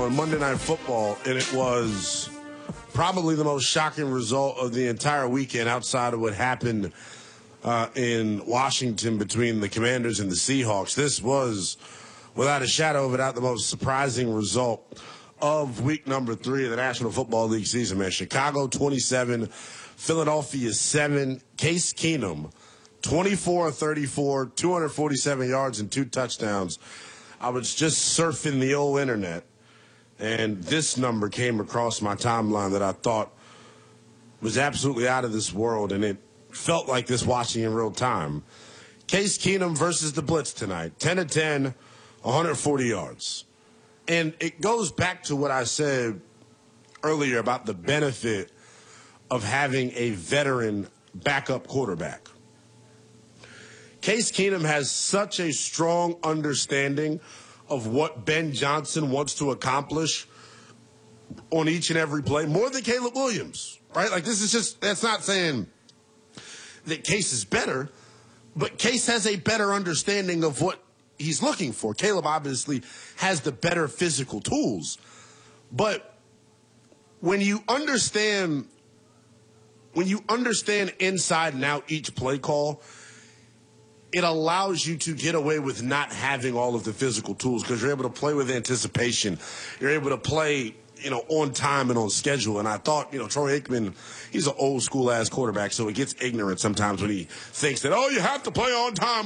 on Monday Night Football, and it was probably the most shocking result of the entire weekend outside of what happened in Washington between the Commanders and the Seahawks. This was, without a shadow of a doubt, the most surprising result of week number 3 of the National Football League season, man. Chicago 27, Philadelphia 7. Case Keenum, 24-34, 247 yards and 2 touchdowns. I was just surfing the old internet, and this number came across my timeline that I thought was absolutely out of this world, and it felt like this watching in real time. Case Keenum versus the Blitz tonight, 10-10, 140 yards. And it goes back to what I said earlier about the benefit of having a veteran backup quarterback. Case Keenum has such a strong understanding of what Ben Johnson wants to accomplish on each and every play, more than Caleb Williams, right? Like, this is just, that's not saying that Case is better, but Case has a better understanding of what he's looking for. Caleb obviously has the better physical tools, but when you understand inside and out each play call, it allows you to get away with not having all of the physical tools because you're able to play with anticipation. You're able to play, on time and on schedule. And I thought, Troy Aikman, he's an old school ass quarterback, so he gets ignorant sometimes when he thinks that, you have to play on time.